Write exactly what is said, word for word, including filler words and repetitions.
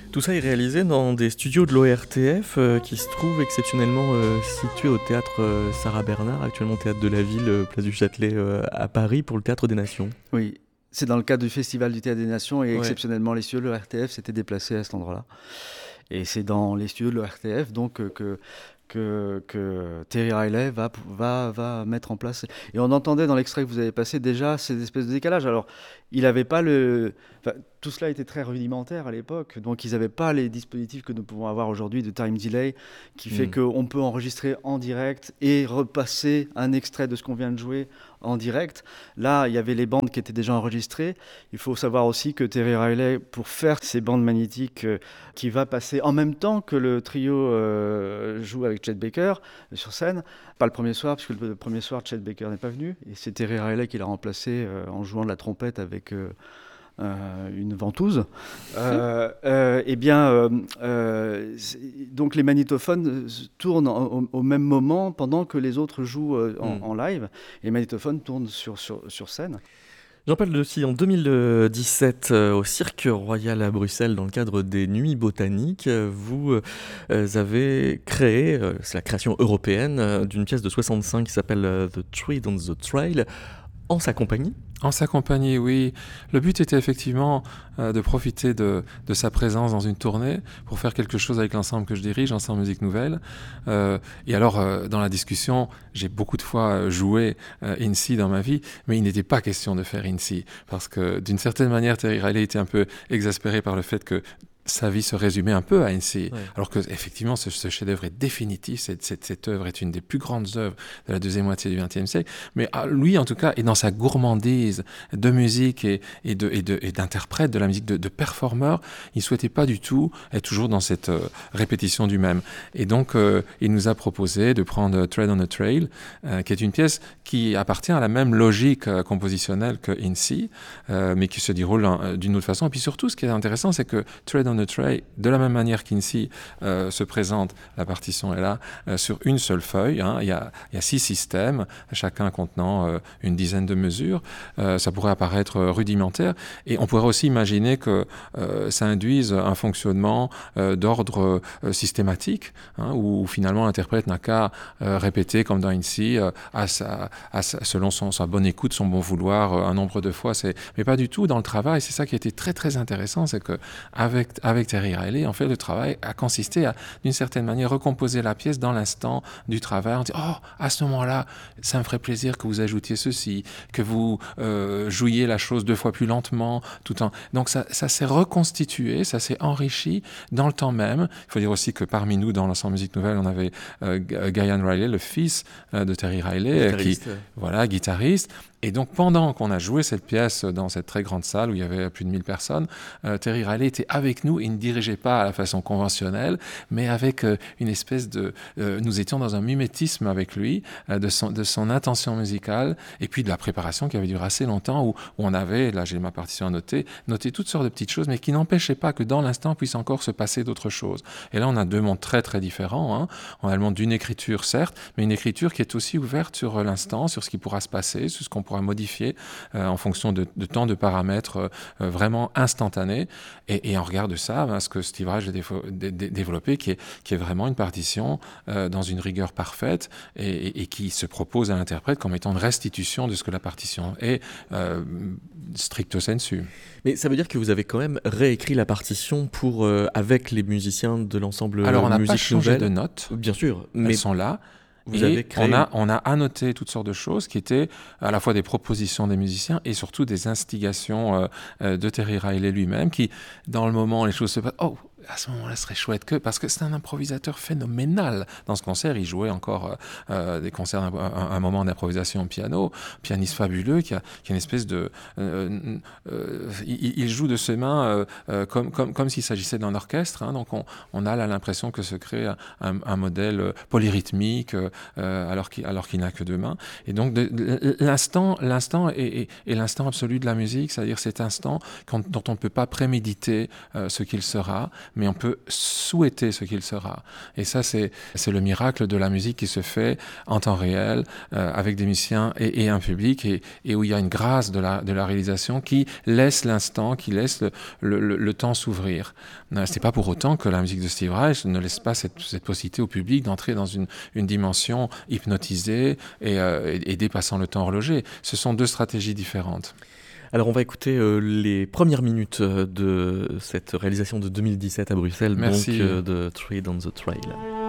Tout ça est réalisé dans des studios de l'O R T F euh, qui se trouvent exceptionnellement euh, situés au théâtre euh, Sarah Bernard, actuellement théâtre de la ville, euh, place du Châtelet euh, à Paris pour le Théâtre des Nations. Oui, c'est dans le cadre du Festival du Théâtre des Nations et Ouais. exceptionnellement les studios de l'O R T F s'étaient déplacés à cet endroit-là. Et c'est dans les studios de l'O R T F donc, que, que, que Terry Riley va, va, va mettre en place. Et on entendait dans l'extrait que vous avez passé déjà ces espèces de décalages. Alors, il n'avait pas le... Enfin, tout cela était très rudimentaire à l'époque, donc ils n'avaient pas les dispositifs que nous pouvons avoir aujourd'hui de time delay, qui fait mmh. qu'on peut enregistrer en direct et repasser un extrait de ce qu'on vient de jouer en direct. Là, il y avait les bandes qui étaient déjà enregistrées. Il faut savoir aussi que Terry Riley, pour faire ces bandes magnétiques, euh, qui va passer en même temps que le trio euh, joue avec Chet Baker euh, sur scène, pas le premier soir, puisque le premier soir, Chet Baker n'est pas venu, et c'est Terry Riley qui l'a remplacé euh, en jouant de la trompette avec... Euh, Euh, une ventouse, euh, euh, et bien, euh, euh, donc les magnétophones tournent au, au même moment pendant que les autres jouent euh, en, mm. en live. Et les magnétophones tournent sur, sur, sur scène. Jean-Paul Dessy, en deux mille dix-sept, euh, au Cirque Royal à Bruxelles, dans le cadre des Nuits Botaniques, vous euh, avez créé, euh, c'est la création européenne, euh, d'une pièce de soixante-cinq qui s'appelle euh, The Tree on the Trail, en sa compagnie. En sa compagnie, oui. Le but était effectivement euh, de profiter de, de sa présence dans une tournée pour faire quelque chose avec l'ensemble que je dirige, Ensemble Musique Nouvelle. Euh, et alors, euh, dans la discussion, j'ai beaucoup de fois joué euh, INSEE dans ma vie, mais il n'était pas question de faire INSEE, parce que d'une certaine manière, Terry Riley était un peu exaspéré par le fait que sa vie se résumait un peu à INSEE, ouais. alors que effectivement ce, ce chef-d'œuvre est définitif. Cette, cette, cette œuvre est une des plus grandes œuvres de la deuxième moitié du vingtième siècle. Mais lui, en tout cas, est dans sa gourmandise de musique et, et, de, et, de, et d'interprète de la musique, de, de performeur. Il souhaitait pas du tout être toujours dans cette euh, répétition du même. Et donc, euh, il nous a proposé de prendre Tread on a Trail, euh, qui est une pièce qui appartient à la même logique euh, compositionnelle que INSEE, euh, mais qui se déroule euh, d'une autre façon. Et puis surtout, ce qui est intéressant, c'est que Tread on a Trail, de la même manière qu'INSEE euh, se présente, la partition est là, euh, sur une seule feuille. Hein. Il y a, il y a six systèmes, chacun contenant euh, une dizaine de mesures. Euh, ça pourrait apparaître rudimentaire. Et on pourrait aussi imaginer que euh, ça induise un fonctionnement euh, d'ordre euh, systématique, hein, où, où finalement l'interprète n'a qu'à euh, répéter, comme dans INSEE, euh, à sa, à sa, selon son, sa bonne écoute, son bon vouloir, euh, un nombre de fois. C'est... Mais pas du tout dans le travail. C'est ça qui a été très très intéressant, c'est que avec Avec Terry Riley, en fait, le travail a consisté à, d'une certaine manière, recomposer la pièce dans l'instant du travail. On dit, oh, à ce moment-là, ça me ferait plaisir que vous ajoutiez ceci, que vous euh, jouiez la chose deux fois plus lentement, tout en... Donc ça, ça s'est reconstitué, ça s'est enrichi dans le temps même. Il faut dire aussi que parmi nous, dans l'ensemble Musique Nouvelle, on avait euh, Guyan Riley, le fils euh, de Terry Riley, qui, voilà, guitariste. Et donc, pendant qu'on a joué cette pièce dans cette très grande salle où il y avait plus de mille personnes, euh, Terry Riley était avec nous. Il ne dirigeait pas à la façon conventionnelle, mais avec euh, une espèce de... Euh, nous étions dans un mimétisme avec lui, euh, de, son, de son intention musicale, et puis de la préparation qui avait duré assez longtemps, où, où on avait, là j'ai ma partition à noter, noté toutes sortes de petites choses, mais qui n'empêchaient pas que dans l'instant puisse encore se passer d'autres choses. Et là, on a deux mondes très très différents. Hein. On a le monde d'une écriture, certes, mais une écriture qui est aussi ouverte sur l'instant, sur ce qui pourra se passer, sur ce qu'on pourra modifier euh, en fonction de, de tant de paramètres euh, vraiment instantanés. Et, et en regard de ça, ben, ce que Steve Reich a défo- dé- dé- développé, qui est, qui est vraiment une partition euh, dans une rigueur parfaite et, et, et qui se propose à l'interprète comme étant une restitution de ce que la partition est, euh, stricto sensu. Mais ça veut dire que vous avez quand même réécrit la partition pour, euh, avec les musiciens de l'ensemble Alors, on n'a Musique pas changé Nouvelle. de notes. Bien sûr. Elles Mais sont là. Vous et avez créé... on, a, on a annoté toutes sortes de choses qui étaient à la fois des propositions des musiciens et surtout des instigations euh, de Terry Riley lui-même qui, dans le moment, les choses se passent. Oh, à ce moment-là, ce serait chouette que... Parce que c'est un improvisateur phénoménal. Dans ce concert, il jouait encore euh, des concerts, un, un, un moment d'improvisation au piano, pianiste fabuleux qui a, qui a une espèce de... Euh, euh, il, il joue de ses mains euh, comme, comme, comme s'il s'agissait d'un orchestre. Hein, donc on, on a là l'impression que se crée un, un, un modèle polyrythmique euh, alors qu'il, alors qu'il n'a que deux mains. Et donc de, de, l'instant, l'instant est, est, est l'instant absolu de la musique, c'est-à-dire cet instant quand, dont on ne peut pas préméditer euh, ce qu'il sera, mais on peut souhaiter ce qu'il sera. Et ça, c'est, c'est le miracle de la musique qui se fait en temps réel, euh, avec des musiciens et, et un public, et, et où il y a une grâce de la, de la réalisation qui laisse l'instant, qui laisse le, le, le, le temps s'ouvrir. Euh, c'est pas pour autant que la musique de Steve Reich ne laisse pas cette, cette possibilité au public d'entrer dans une, une dimension hypnotisée et, euh, et, et dépassant le temps horloger. Ce sont deux stratégies différentes. Alors on va écouter euh, les premières minutes euh, de cette réalisation de deux mille dix-sept à Bruxelles, Merci. donc euh, de Trade on the Trail.